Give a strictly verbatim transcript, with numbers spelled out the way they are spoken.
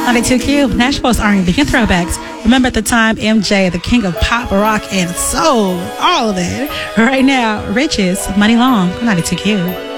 ninety-two Q, Nashville's R and B and throwbacks. Remember at the time, M J, the king of pop, rock, and soul, all of it. Right now, Riches, Money Long, ninety-two Q.